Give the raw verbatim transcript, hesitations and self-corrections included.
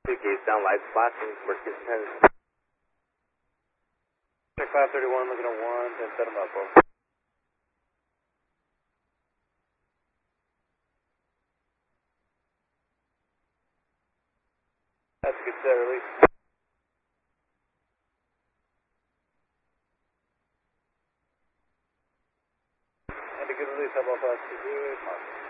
Two gates down, lights flashing, working ten. Check five thirty-one, looking at one, ten, set them up, bro. That's a good set, release. And a good release, how about fast? Good, mark.